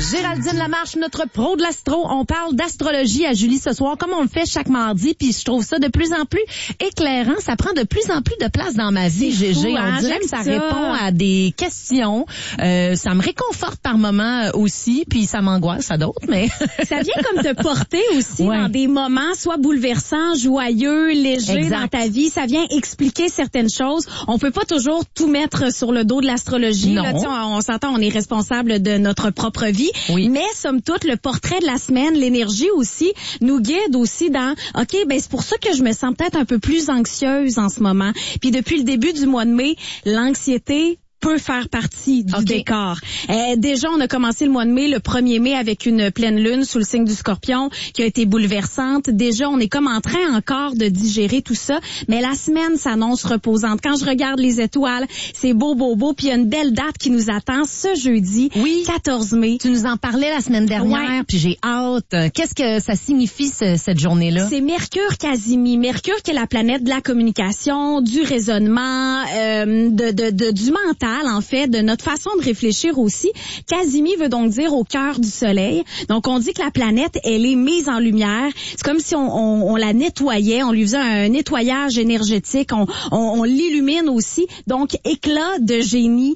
Géraldine Lamarche, notre pro de l'astro. On parle d'astrologie à Julie ce soir, comme on le fait chaque mardi, puis je trouve ça de plus en plus éclairant. Ça prend de plus en plus de place dans ma vie, GG. On dirait que ça répond à des questions. Ça me réconforte par moments aussi, puis ça m'angoisse à d'autres, mais... Ça vient comme te porter aussi dans des moments soit bouleversants, joyeux, légers dans ta vie. Ça vient expliquer certaines choses. On peut pas toujours tout mettre sur le dos de l'astrologie. Là, on s'entend, on est responsable de notre propre vie. Oui. Mais somme toute, le portrait de la semaine, l'énergie aussi, nous guide aussi dans OK, ben c'est pour ça que je me sens peut-être un peu plus anxieuse en ce moment. Puis depuis le début du mois de mai, l'anxiété peut faire partie du décor. Déjà, on a commencé le mois de mai, le 1er mai, avec une pleine lune sous le signe du Scorpion qui a été bouleversante. Déjà, on est comme en train encore de digérer tout ça, mais la semaine s'annonce reposante. Quand je regarde les étoiles, c'est beau, beau, beau, puis il y a une belle date qui nous attend ce jeudi, 14 mai. Tu nous en parlais la semaine dernière, puis j'ai hâte. Qu'est-ce que ça signifie cette journée-là? C'est Mercure Casimi. Mercure qui est la planète de la communication, du raisonnement, du mental, en fait, de notre façon de réfléchir aussi. Casimi veut donc dire au cœur du soleil. Donc, on dit que la planète, elle est mise en lumière. C'est comme si on la nettoyait, on lui faisait un nettoyage énergétique, on l'illumine aussi. Donc, éclat de génie,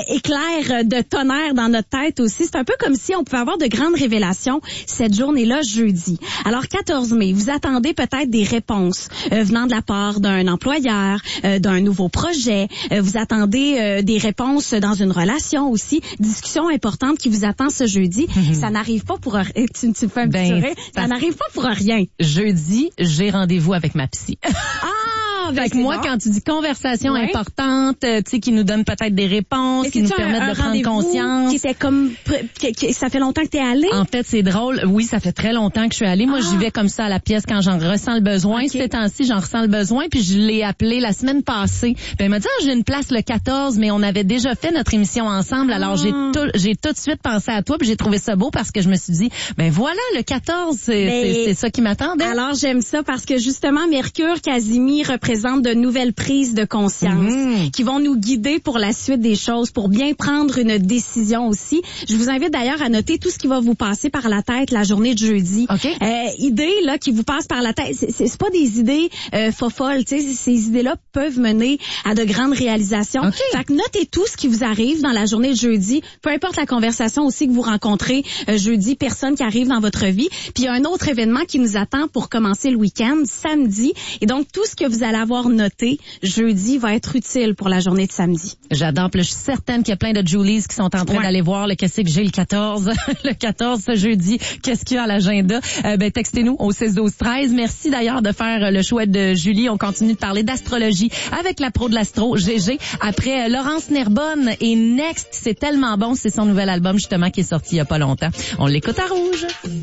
éclair de tonnerre dans notre tête aussi. C'est un peu comme si on pouvait avoir de grandes révélations cette journée-là, jeudi. Alors, 14 mai, vous attendez peut-être des réponses venant de la part d'un employeur, d'un nouveau projet. Vous attendez des réponses dans une relation aussi. Discussion importante qui vous attend ce jeudi. Ça n'arrive pas pour... Tu me fais un petit sourire. Ça n'arrive pas pour rien. Jeudi, j'ai rendez-vous avec ma psy. Fait que moi, quand tu dis conversation importante, tu sais, qui nous donne peut-être des réponses, qui nous permettent de prendre conscience. Qui était comme, ça fait longtemps que t'es allée? En fait, c'est drôle. Oui, ça fait très longtemps que je suis allée. Moi, j'y vais comme ça à la pièce quand j'en ressens le besoin. Ces temps-ci, j'en ressens le besoin, puis je l'ai appelée la semaine passée. Puis elle m'a dit, j'ai une place le 14, mais on avait déjà fait notre émission ensemble. Alors, j'ai tout de suite pensé à toi, puis j'ai trouvé ça beau parce que je me suis dit, ben voilà, le 14, c'est ça qui m'attendait. Alors, j'aime ça parce que justement, Mercure Casimi représente de nouvelles prises de conscience qui vont nous guider pour la suite des choses, pour bien prendre une décision aussi. Je vous invite d'ailleurs à noter tout ce qui va vous passer par la tête la journée de jeudi. Idées là qui vous passent par la tête, c'est pas des idées folles, tu sais, ces idées-là peuvent mener à de grandes réalisations. Fait que notez tout ce qui vous arrive dans la journée de jeudi, peu importe la conversation aussi que vous rencontrez jeudi, personne qui arrive dans votre vie. Puis il y a un autre événement qui nous attend pour commencer le week-end, samedi. Et donc tout ce que vous allez avoir noté jeudi va être utile pour la journée de samedi. J'adore. Puis je suis certaine qu'il y a plein de Julies qui sont en train d'aller voir le qu'est-ce que j'ai le 14. Le 14 ce jeudi. Qu'est-ce qu'il y a à l'agenda? Textez-nous au 6-12-13. Merci d'ailleurs de faire le choix de Julie. On continue de parler d'astrologie avec la pro de l'astro, GG. Après Laurence Nerbonne et Next, c'est tellement bon. C'est son nouvel album justement qui est sorti il y a pas longtemps. On l'écoute à Rouge.